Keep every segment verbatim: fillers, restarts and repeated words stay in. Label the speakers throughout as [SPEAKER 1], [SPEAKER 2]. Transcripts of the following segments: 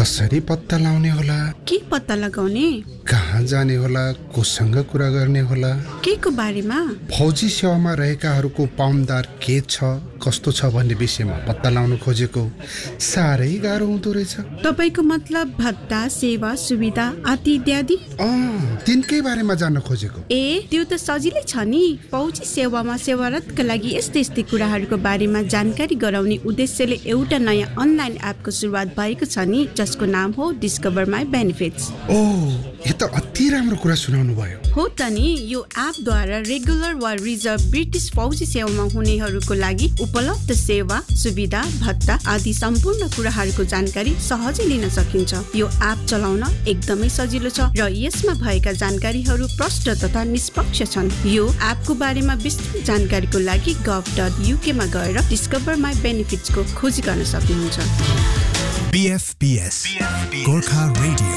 [SPEAKER 1] कसरी पत्ता लाउने होला,
[SPEAKER 2] के पत्ता लगाउने,
[SPEAKER 1] कहाँ जाने होला, कोसँग कुरा गर्ने होला,
[SPEAKER 2] के को बारेमा,
[SPEAKER 1] फौजी सेवामा रहेकाहरूको पाउन्दार के छ कस्तो छ भन्ने विषयमा पत्ता लाउन खोजेको साह्रै गाह्रो हुँदो रहेछ।
[SPEAKER 2] तपाईको मतलब भत्ता, सेवा, सुविधा आदि इत्यादि?
[SPEAKER 1] अँ, तिनकै बारेमा जान्न खोजेको।
[SPEAKER 2] ए, त्यो त सजिलै छ नि। फौजी सेवामा सेवारतका लागि यस्तै यस्तै कुराहरूको बारेमा जानकारी गराउने उद्देश्यले एउटा नयाँ अनलाइन एपको सुरुवात भएको छ नि, जसको नाम हो डिस्कभर माई बेनिफिट्स।
[SPEAKER 1] ओ, यो त अति राम्रो कुरा सुनाउनु भयो।
[SPEAKER 2] हो त नि। यो एपद्वारा रेगुलर वा रिजर्भ ब्रिटिस फौजी सेवामा हुनेहरूको लागि उपलब्ध सेवा, सुविधा, भत्ता आदि सम्पूर्ण कुराहरूको जानकारी सहजै लिन सकिन्छ। यो एप चलाउन एकदमै सजिलो छ र यसमा भएका जानकारीहरू प्रष्ट तथा निष्पक्ष छन्। यो एपको बारेमा विस्तृत जानकारीको लागि गभ डट युके मा गएर डिस्कभर माई बेनिफिट्स को खोजी गर्न सक्नुहुन्छ।
[SPEAKER 3] बीएफपीएस गोर्खा रेडियो।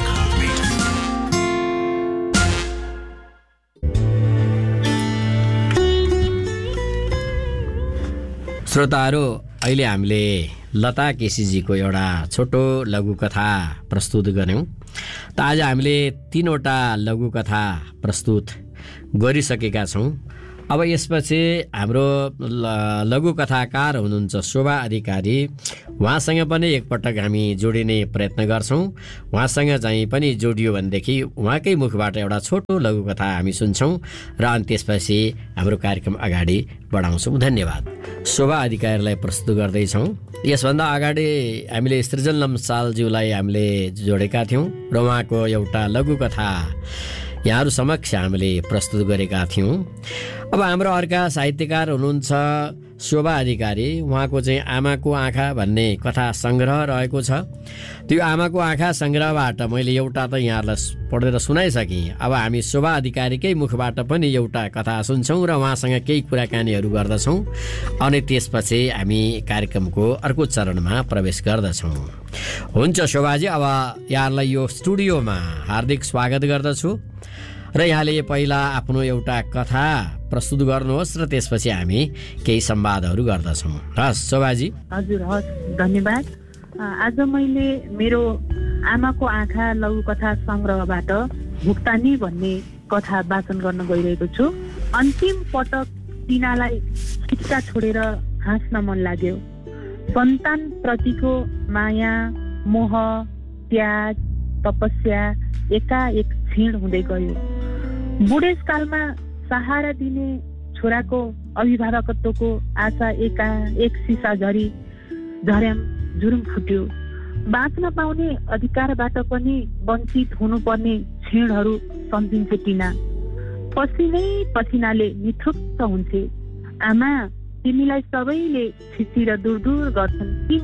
[SPEAKER 4] श्रोताहरू, अहिले हामीले लता केसीजीको एउटा छोटो लघुकथा प्रस्तुत गऱ्यौँ। त आज हामीले तीनवटा लघुकथा प्रस्तुत गरिसकेका छौँ। अब यसपछि हाम्रो लघुकथाकार हुनुहुन्छ शोभा अधिकारी, उहाँसँग पनि एकपटक हामी जोडिने प्रयत्न गर्छौँ। उहाँसँग चाहिँ पनि जोडियो भनेदेखि उहाँकै मुखबाट एउटा छोटो लघुकथा हामी सुन्छौँ र अनि त्यसपछि हाम्रो कार्यक्रम अगाडि बढाउँछौँ। धन्यवाद। शोभा अधिकारीलाई प्रस्तुत गर्दैछौँ। यसभन्दा अगाडि हामीले सृजन लम्सालज्यूलाई हामीले जोडेका थियौँ र उहाँको एउटा लघुकथा यहाँहरू समक्ष हामीले प्रस्तुत गरेका थियौँ। अब हाम्रो अर्का साहित्यकार हुनुहुन्छ शोभा अधिकारी। उहाँको चाहिँ आमाको आँखा भन्ने कथा सङ्ग्रह रहेको छ। त्यो आमाको आँखा सङ्ग्रहबाट मैले एउटा त यहाँहरूलाई पढेर सुनाइसकेँ। अब हामी शोभा अधिकारीकै मुखबाट पनि एउटा कथा सुन्छौँ र उहाँसँग केही कुराकानीहरू गर्दछौँ अनि त्यसपछि हामी कार्यक्रमको अर्को चरणमा प्रवेश गर्दछौँ। हुन्छ शोभाजी, अब यहाँहरूलाई यो स्टुडियोमा हार्दिक स्वागत गर्दछु र यहाँले पहिला आफ्नो एउटा कथा प्रस्तुत गर्नुहोस् र त्यसपछि हामी केही संवादहरू गर्दछौँ। हस् शोभाजी।
[SPEAKER 5] हजुर, हस्, धन्यवाद। आज मैले मेरो आमाको आँखा लघुकथा सङ्ग्रहबाट भुक्तानी भन्ने कथा वाचन गर्न गइरहेको छु। अन्तिम पटक तिनालाई चिट्का छोडेर हाँस्न मन लाग्यो। सन्तान प्रतिको माया, मोह, त्याग, तपस्या एकाएक क्षीण हुँदै गयो। बुढेसकालमा सहारा दिने छोराको अभिभावकत्वको आशा एकाएक सिसा झरी झर्याम जुरुम फुट्यो। बाँच्न पाउने अधिकारबाट पनि वञ्चित हुनुपर्ने क्षणहरू सम्झिन्छे टिना। पसिनै पसिनाले निथुक्क हुन्छे। आमा, तिमीलाई सबैले छिसी र दूर दूर गर्छन् किन?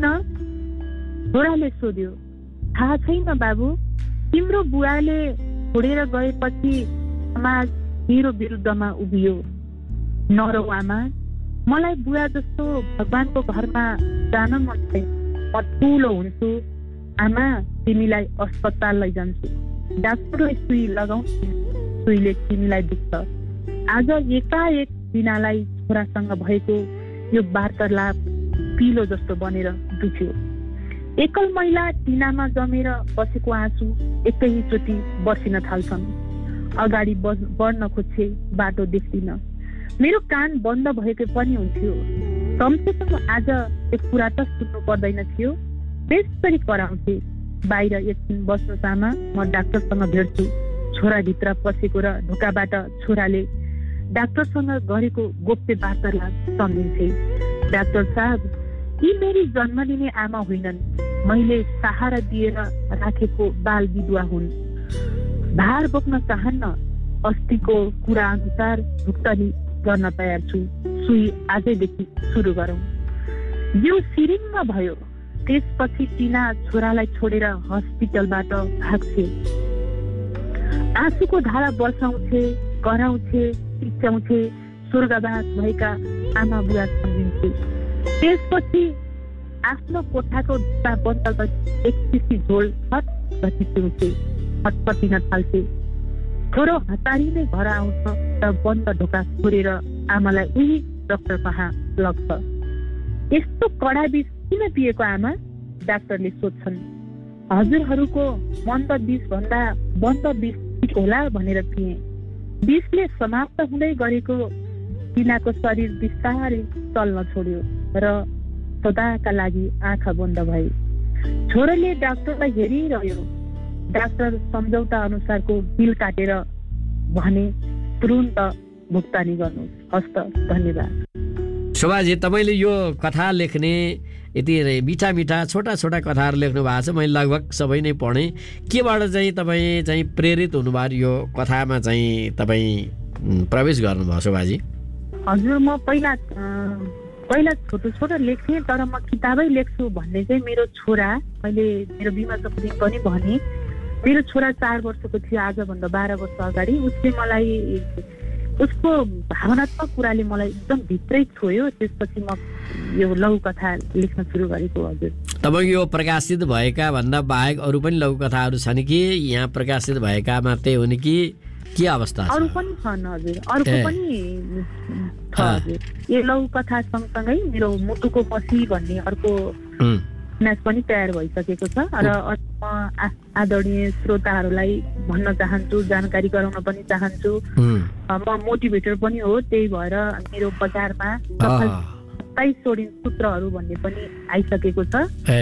[SPEAKER 5] छोराले सोध्यो। थाहा छैन बाबु, तिम्रो बुवाले छोडेर गएपछि समाज मेरो विरुद्धमा उभियो। नरौ आमा, मलाई बुवा जस्तो भगवानको घरमा जान मन छ। म ठुलो हुन्छु आमा, तिमीलाई अस्पताल लैजान्छु। डाक्टरले सुई लगाउँछु, सुईले तिमीलाई दुख्छ। आज एकाएक तिनीलाई छोरासँग भएको यो वार्तालाप पिलो जस्तो बनेर दुख्यो। एकल महिला टिनामा जमेर बसेको आँसु एकैचोटि बर्सिन थाल्छन्। अगाडि बढ्न खोज्छे, बाटो देख्दिन। मेरो कान बन्द भएको पनि हुन्थ्यो। कमसेकम आज एक कुरा त सुन्नु पर्दैन थियो। त्यसरी कराउँथे। बाहिर एकछिन बस्नुहोस् आमा, म डाक्टरसँग भेट्छु। छोराभित्र पसेको र ढोकाबाट छोराले डाक्टरसँग गरेको गोप्य वार्तालाप सम्झिन्छे। डाक्टर साहब, यी मेरी जन्म लिने आमा होइनन्। मैले सहारा दिएर राखेको बाल विधवा हुन्। भार बोक्न चाहन्न। अस्तिको कुरा अनुसार भुक्तानी गर्न तयार छु। सुई आजैदेखि सुरु गरौँ। यो सिरिङ्ग भयो। त्यसपछि टिना छोरालाई छोडेर हस्पिटलबाट भाग्छे। आँसुको धारा बर्साउँछे, कराउँछे, चिच्याउँछे। स्वर्गवास भएका आमा बुवा सम्झिन्छे। त्यसपछि आफ्नो कोठाको ढोका बन्द गरी एक सिसी झोल फट चिच्याउँछे, फटफटिन थाल्छे। छोरो हतारी नै घर आउँछ र बन्द ढोका छोडेर आमालाई उही डाक्टर कहाँ लग्छ। यस्तो कडा विष किन पिएको आमा? डाक्टरले सोध्छन्। हजुरहरूको मन त विषभन्दा बन्द विष होला भनेर थिएँ। विषले समाप्त हुँदै गरेको तिनाको शरीर बिस्तारै चल्न छोड्यो र सदाका लागि आँखा बन्द भए। छोराले डाक्टरलाई हेरिरह्यो। डाक्टर सम्झौता अनुसारको बिल काटेर भने तुरुन्त भुक्तानी गर्नुहोस्। हस्त, धन्यवाद।
[SPEAKER 4] शोभाजी, तपाईँले यो कथा लेख्ने यति मिठा मिठा छोटा छोटा कथाहरू लेख्नु भएको छ। मैले लगभग सबै नै पढेँ। केबाट चाहिँ तपाईँ चाहिँ प्रेरित हुनुभयो यो कथामा चाहिँ तपाईँ प्रवेश गर्नुभयो शोभाजी?
[SPEAKER 5] हजुर, म पहिला पहिला छोटो छोटो लेख्थेँ, तर म किताबै लेख्छु भन्ने चाहिँ मेरो छोरा, मैले मेरो बिमाजको दिन पनि भने, मेरो छोरा चार वर्षको थियो आजभन्दा बाह्र वर्ष अगाडि। उसले मलाई उसको भावनात्मक कुराले मलाई एकदम भित्रै छोयो। त्यसपछि म यो लघु कथा लेख्न सुरु गरेको। हजुर,
[SPEAKER 4] तपाईँको यो प्रकाशित भएका भन्दा बाहेक अरू पनि लघु कथाहरू छन् कि यहाँ प्रकाशित भएका मात्रै हुन् कि के अवस्था छ?
[SPEAKER 5] अरू पनि छन् हजुर, अर्को पनि छ हजुर। यो लघु कथा सँगसँगै मेरो मुटुको पछि भन्ने अर्को उपन्यास पनि तयार भइसकेको छ र म आदरणीय श्रोताहरूलाई भन्न चाहन्छु, जानकारी गराउन पनि चाहन्छु। म मोटिभेटर पनि हो, त्यही भएर मेरो बजारमा सत्ताइस सोडिन सूत्रहरू भन्ने पनि आइसकेको छ,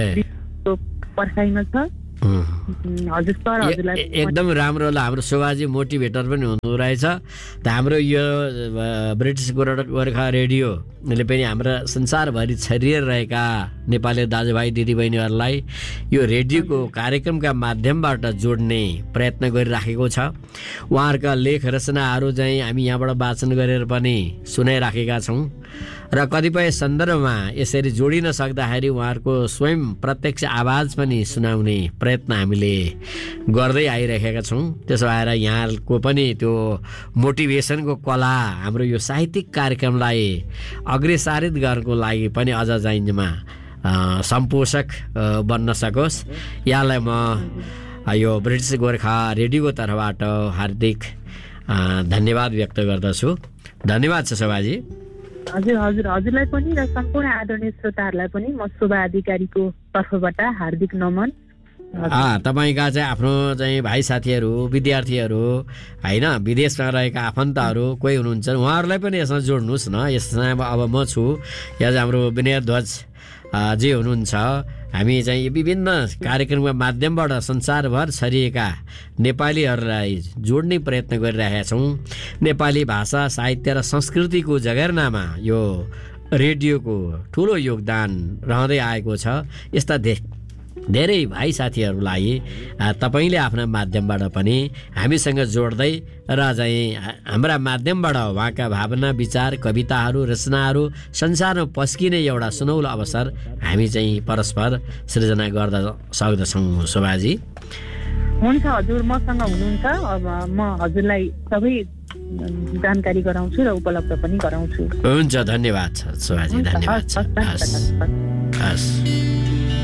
[SPEAKER 5] पर्खाइमा छ। हजुर सर, हजुरलाई
[SPEAKER 4] एकदम राम्रो ल। हाम्रो शोभाजी मोटिभेटर पनि हुनु रहेछ। त हाम्रो यो ब्रिटिस गोर्खा रेडियोले पनि हाम्रा संसारभरि छरिएर रहेका नेपाली दाजुभाइ दिदीबहिनीहरूलाई यो रेडियोको कार्यक्रमका माध्यमबाट जोड्ने प्रयत्न गरिराखेको छ। उहाँहरूका लेख रचनाहरू चाहिँ हामी यहाँबाट वाचन गरेर पनि सुनाइराखेका छौँ र कतिपय सन्दर्भमा यसरी जोडिन सक्दाखेरि उहाँहरूको स्वयं प्रत्यक्ष आवाज पनि सुनाउने प्रयत्न हामीले गर्दै आइरहेका छौँ। त्यसो भएर यहाँको पनि त्यो मोटिभेसनको कला हाम्रो यो साहित्यिक कार्यक्रमलाई अग्रसारित गर्नको लागि पनि अझ चाहिँमा सम्पोषक बन्न सकोस्, यहाँलाई म यो ब्रिटिस गोर्खा रेडियोको तर्फबाट हार्दिक धन्यवाद व्यक्त गर्दछु। धन्यवाद छ शोभाजी।
[SPEAKER 5] हजुर हजुर हजुरलाई पनि र सम्पूर्ण आदरणीय श्रोताहरूलाई पनि म शोभा अधिकारीको तर्फबाट हार्दिक नमन।
[SPEAKER 4] तपाईँका चाहिँ आफ्नो चाहिँ भाइ साथीहरू, विद्यार्थीहरू होइन, विदेशमा रहेका आफन्तहरू कोही हुनुहुन्छ, उहाँहरूलाई पनि यसमा जोड्नुहोस् न। यसमा अब म छु, यहाँ चाहिँ हाम्रो विनय ध्वज जे हुनुहुन्छ। हामी चाहिँ विभिन्न कार्यक्रमका माध्यमबाट संसारभर छरिएका नेपालीहरूलाई जोड्ने प्रयत्न गरिरहेका छौँ। नेपाली भाषा, साहित्य र संस्कृतिको जगेर्नामा यो रेडियोको ठुलो योगदान रहँदै आएको छ। यस्ता धे धेरै भाइ साथीहरूलाई तपाईँले आफ्ना माध्यमबाट पनि हामीसँग जोड्दै र चाहिँ हाम्रा माध्यमबाट उहाँका भावना, विचार, कविताहरू, रचनाहरू संसारमा पस्किने एउटा सुनौलो अवसर हामी चाहिँ परस्पर सृजना गर्दा सक्दछौँ। शोभाजी
[SPEAKER 5] हुन्छ, हजुर मसँग हुनुहुन्छ। अब म हजुरलाई सबै जानकारी गराउँछु र उपलब्ध पनि गराउँछु।
[SPEAKER 4] हुन्छ, धन्यवाद छ शोभाजी, धन्यवाद छ। हस् हस्।